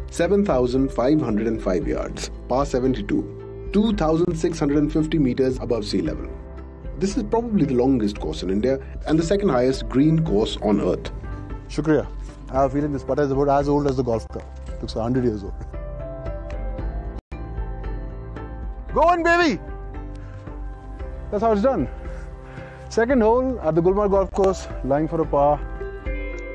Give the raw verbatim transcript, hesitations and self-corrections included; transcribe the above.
seven thousand five hundred five yards, par seventy-two, two thousand six hundred fifty meters above sea level. This is probably the longest course in India and the second highest green course on earth. Shukriya. I have a feeling this putter is about as old as the golf club. It looks one hundred years old. Go on, baby! That's how it's done. Second hole at the Gulmarg Golf Course, lying for a par.